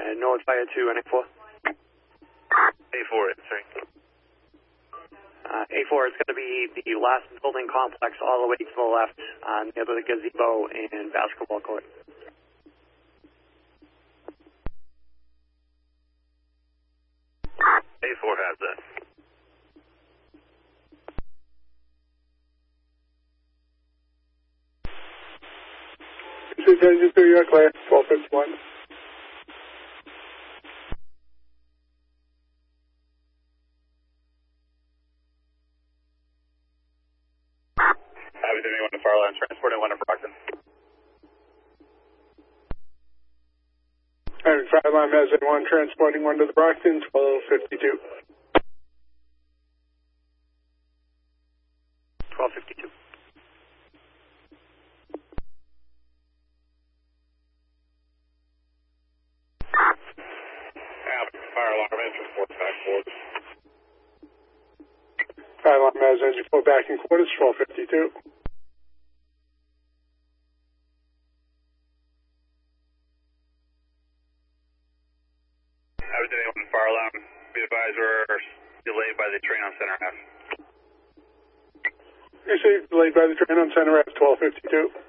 North Fire 2 and A4. A4, sorry. A4 is going to be the last building complex all the way to the left near the gazebo and basketball court. A4 has that. This is engine 2, you're clear, 1251. Is anyone to Farland transporting one to Brockton? Having 5 line Mazda 1 transporting one to the Brockton, 1252. 1252. Fire alarm engine 4 back quarters. 5 line Mazda engine 4 back in quarters, 1252. How did anyone fire alarm be advised we're delayed by the train on center half? Received delayed by the train on center F, 1252.